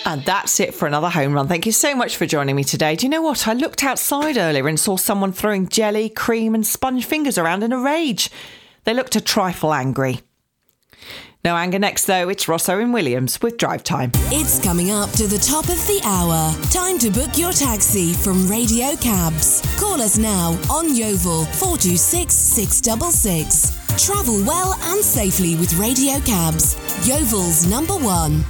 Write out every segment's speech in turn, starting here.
And that's it for another home run. Thank you so much for joining me today. Do you know what? I looked outside earlier and saw someone throwing jelly, cream and sponge fingers around in a rage. They looked a trifle angry. No anger next, though. It's Ross Owen-Williams with Drive Time. It's coming up to the top of the hour. Time to book your taxi from Radio Cabs. Call us now on Yeovil 426 666. Travel well and safely with Radio Cabs. Yeovil's number one.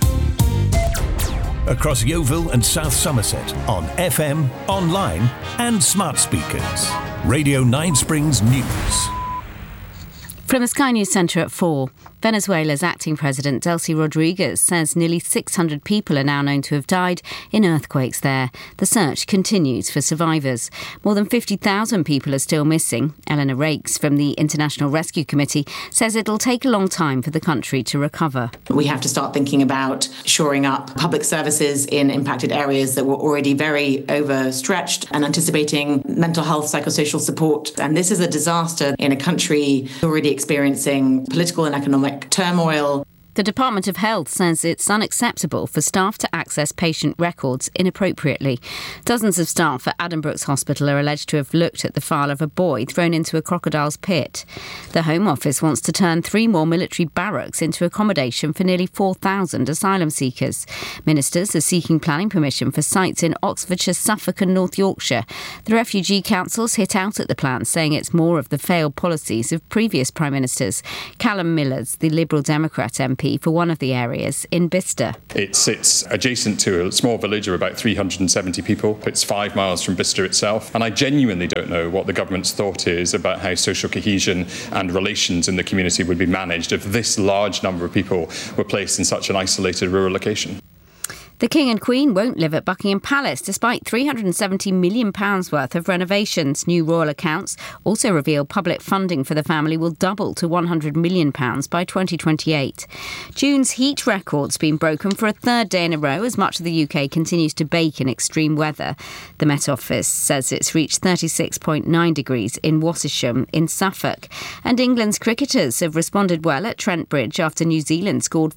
Across Yeovil and South Somerset on FM, online and smart speakers. Radio 9 Springs News. From the Sky News Centre at 4, Venezuela's acting president Delcy Rodriguez says nearly 600 people are now known to have died in earthquakes there. The search continues for survivors. More than 50,000 people are still missing. Eleanor Rakes from the International Rescue Committee says it'll take a long time for the country to recover. We have to start thinking about shoring up public services in impacted areas that were already very overstretched and anticipating mental health, psychosocial support. And this is a disaster in a country already experiencing political and economic turmoil. The Department of Health says it's unacceptable for staff to access patient records inappropriately. Dozens of staff at Addenbrooke's Hospital are alleged to have looked at the file of a boy thrown into a crocodile's pit. The Home Office wants to turn 3 more military barracks into accommodation for nearly 4,000 asylum seekers. Ministers are seeking planning permission for sites in Oxfordshire, Suffolk and North Yorkshire. The Refugee Council's hit out at the plan, saying it's more of the failed policies of previous Prime Ministers. Callum Millers, the Liberal Democrat MP for one of the areas in Bicester. It sits adjacent to a small village of about 370 people. It's 5 miles from Bicester itself. And I genuinely don't know what the government's thought is about how social cohesion and relations in the community would be managed if this large number of people were placed in such an isolated rural location. The King and Queen won't live at Buckingham Palace despite £370 million worth of renovations. New royal accounts also reveal public funding for the family will double to £100 million by 2028. June's heat record's been broken for a third day in a row as much of the UK continues to bake in extreme weather. The Met Office says it's reached 36.9 degrees in Wattisham in Suffolk. And England's cricketers have responded well at Trent Bridge after New Zealand scored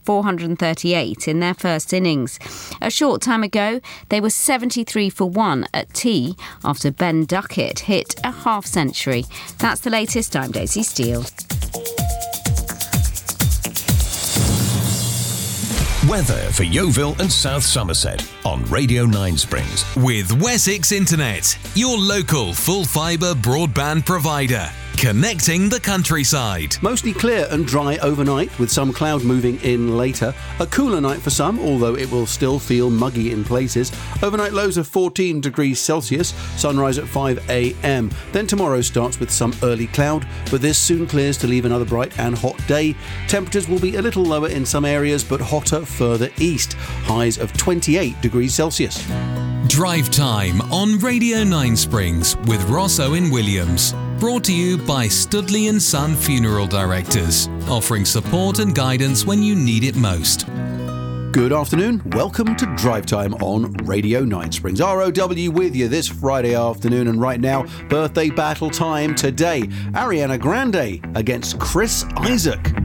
438 in their first innings. A short time ago, they were 73 for 1 at tea after Ben Duckett hit a half-century. That's the latest. I'm Daisy Steele. Weather for Yeovil and South Somerset on Radio 9 Springs. With Wessex Internet, your local full-fibre broadband provider. Connecting the countryside. Mostly clear and dry overnight with some cloud moving in later. A cooler night for some, although it will still feel muggy in places. Overnight lows of 14 degrees Celsius, sunrise at 5 a.m. Then tomorrow starts with some early cloud, but this soon clears to leave another bright and hot day. Temperatures will be a little lower in some areas, but hotter further east. Highs of 28 degrees Celsius. Drive Time on Radio 9 Springs with Ross Owen-Williams. Brought to you by Studley & Son Funeral Directors, offering support and guidance when you need it most. Good afternoon. Welcome to Drive Time on Radio 9 Springs. ROW with you this Friday afternoon, and right now, birthday battle time today. Ariana Grande against Chris Isaak.